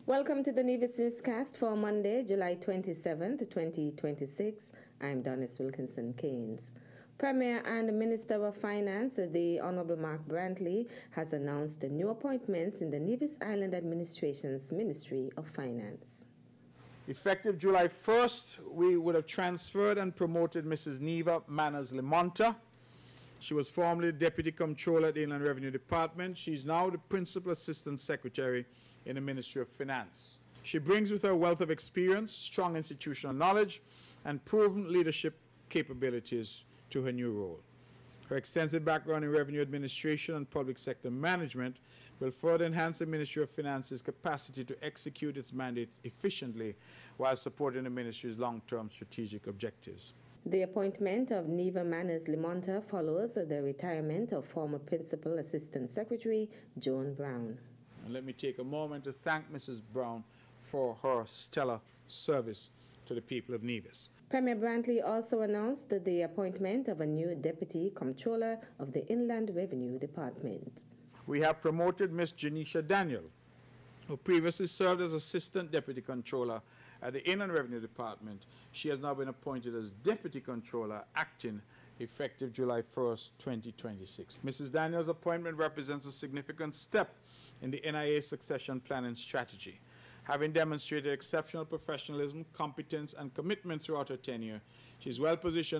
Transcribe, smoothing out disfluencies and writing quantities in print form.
Welcome to the Nevis Newscast for Monday, July 27th, 2026. I'm Donis Wilkinson Keynes. Premier and Minister of Finance, the Honorable Mark Brantley, has announced the new appointments in the Nevis Island Administration's Ministry of Finance. Effective July 1st, we would have transferred and promoted Mrs. Neva Manners Limonta. She was formerly Deputy Comptroller at the Inland Revenue Department. She's now the Principal Assistant Secretary in the Ministry of Finance. She brings with her a wealth of experience, strong institutional knowledge, and proven leadership capabilities to her new role. Her extensive background in revenue administration and public sector management will further enhance the Ministry of Finance's capacity to execute its mandate efficiently while supporting the Ministry's long-term strategic objectives. The appointment of Neva Manners Limonta follows the retirement of former Principal Assistant Secretary Joan Brown. And let me take a moment to thank Mrs. Brown for her stellar service to the people of Nevis. Premier Brantley also announced the appointment of a new Deputy Comptroller of the Inland Revenue Department. We have promoted Ms. Janisha Daniel, who previously served as Assistant Deputy Comptroller at the Inland Revenue Department. She has now been appointed as Deputy Comptroller, acting effective July 1st, 2026. Mrs. Daniel's appointment represents a significant step in the NIA succession planning strategy. Having demonstrated exceptional professionalism, competence, and commitment throughout her tenure, she is well positioned